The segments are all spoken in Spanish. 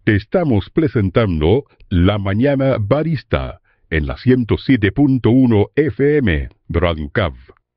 Te estamos presentando La Mañana Barista en la 107.1 FM Brancab.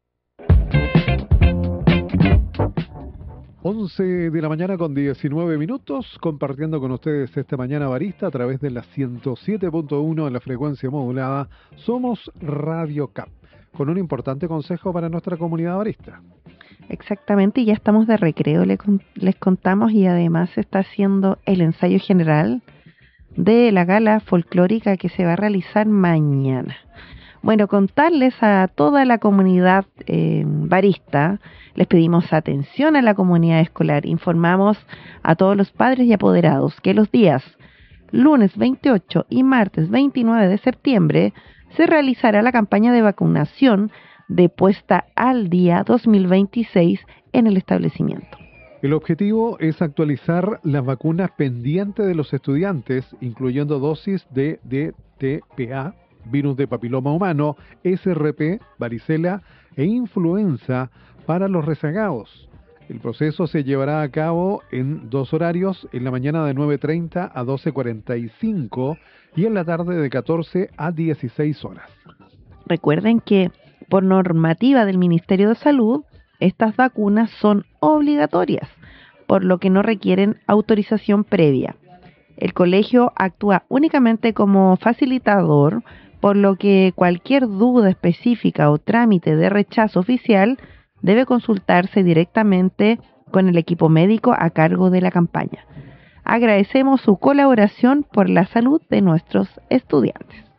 11 de la mañana con 19 minutos, compartiendo con ustedes esta Mañana Barista a través de la 107.1 en la frecuencia modulada. Somos Radio CAP, con un importante consejo para nuestra comunidad barista. Exactamente, ya estamos de recreo, les contamos, y además se está haciendo el ensayo general de la gala folclórica que se va a realizar mañana. Bueno, contarles a toda la comunidad barista, les pedimos atención a la comunidad escolar, informamos a todos los padres y apoderados que los días lunes 28 y martes 29 de septiembre se realizará la campaña de vacunación de Puesta al Día 2026 en el establecimiento. El objetivo es actualizar las vacunas pendientes de los estudiantes, incluyendo dosis de DTPA, virus de papiloma humano, SRP, varicela e influenza para los rezagados. El proceso se llevará a cabo en dos horarios, en la mañana de 9:30 a 12:45 y en la tarde de 14 a 16 horas. Recuerden que por normativa del Ministerio de Salud, estas vacunas son obligatorias, por lo que no requieren autorización previa. El colegio actúa únicamente como facilitador, por lo que cualquier duda específica o trámite de rechazo oficial debe consultarse directamente con el equipo médico a cargo de la campaña. Agradecemos su colaboración por la salud de nuestros estudiantes.